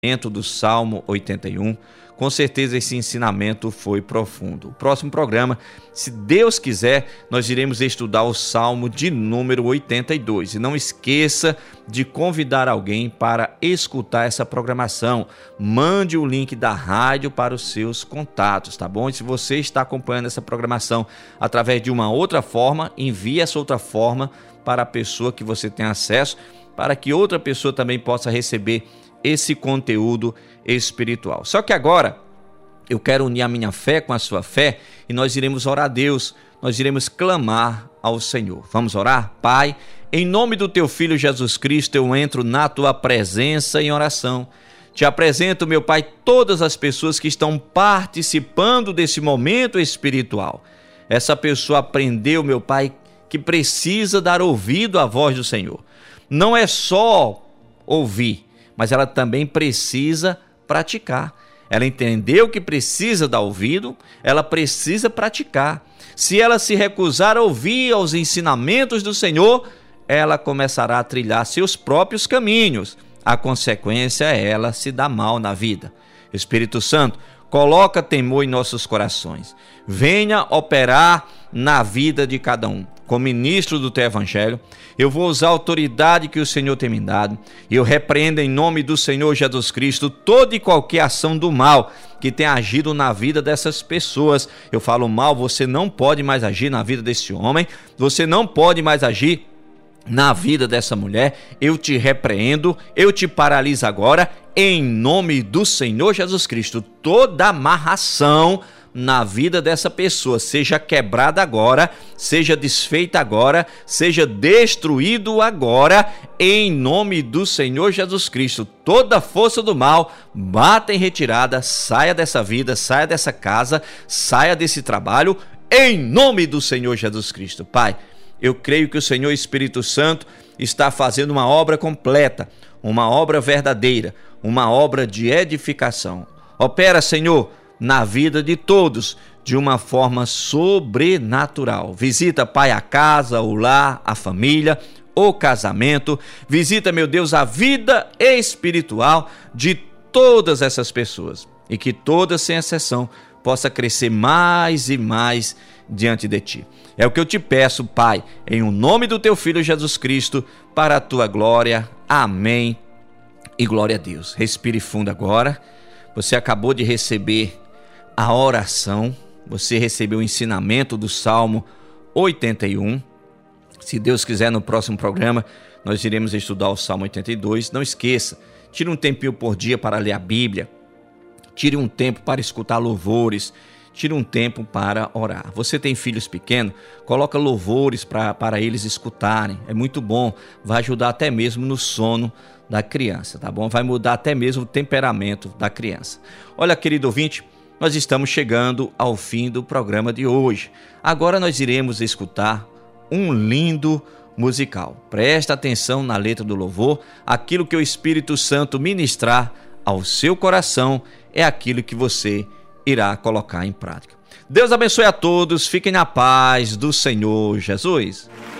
do Salmo 81. Com certeza esse ensinamento foi profundo. O próximo programa, se Deus quiser, nós iremos estudar o Salmo de número 82. E não esqueça de convidar alguém para escutar essa programação. Mande o link da rádio para os seus contatos, tá bom? E se você está acompanhando essa programação através de uma outra forma, envie essa outra forma para a pessoa que você tem acesso, para que outra pessoa também possa receber esse conteúdo espiritual. Só que agora eu quero unir a minha fé com a sua fé e nós iremos orar a Deus, nós iremos clamar ao Senhor. Vamos orar? Pai, em nome do teu Filho Jesus Cristo, eu entro na tua presença em oração. Te apresento, meu Pai, todas as pessoas que estão participando desse momento espiritual. Essa pessoa aprendeu, meu Pai, que precisa dar ouvido à voz do Senhor. Não é só ouvir, mas ela também precisa praticar. Ela entendeu que precisa dar ouvido, ela precisa praticar. Se ela se recusar a ouvir aos ensinamentos do Senhor, ela começará a trilhar seus próprios caminhos. A consequência é ela se dar mal na vida. Espírito Santo, coloca temor em nossos corações. Venha operar na vida de cada um. Como ministro do teu evangelho, eu vou usar a autoridade que o Senhor tem me dado. Eu repreendo em nome do Senhor Jesus Cristo toda e qualquer ação do mal que tenha agido na vida dessas pessoas. Eu falo mal, você não pode mais agir na vida desse homem, você não pode mais agir na vida dessa mulher. Eu te repreendo, eu te paraliso agora, em nome do Senhor Jesus Cristo. Toda amarração na vida dessa pessoa seja quebrada agora, seja desfeita agora, seja destruído agora, em nome do Senhor Jesus Cristo. Toda força do mal, bata em retirada, saia dessa vida, saia dessa casa, saia desse trabalho, em nome do Senhor Jesus Cristo. Pai, eu creio que o Senhor Espírito Santo está fazendo uma obra completa, uma obra verdadeira, uma obra de edificação. Opera, Senhor, na vida de todos, de uma forma sobrenatural. Visita, Pai, a casa, o lar, a família, o casamento. Visita, meu Deus, a vida espiritual de todas essas pessoas. E que todas, sem exceção, possa crescer mais e mais diante de Ti. É o que eu te peço, Pai, em o nome do Teu Filho Jesus Cristo, para a Tua glória. Amém e glória a Deus. Respire fundo agora. Você acabou de receber a oração, você recebeu o ensinamento do Salmo 81. Se Deus quiser, no próximo programa nós iremos estudar o Salmo 82. Não esqueça, tire um tempinho por dia para ler a Bíblia, tire um tempo para escutar louvores, tire um tempo para orar. Você tem filhos pequenos? Coloca louvores para eles escutarem, é muito bom, vai ajudar até mesmo no sono da criança, tá bom? Vai mudar até mesmo o temperamento da criança. Olha, querido ouvinte, nós estamos chegando ao fim do programa de hoje. Agora nós iremos escutar um lindo musical. Presta atenção na letra do louvor. Aquilo que o Espírito Santo ministrar ao seu coração é aquilo que você irá colocar em prática. Deus abençoe a todos. Fiquem na paz do Senhor Jesus.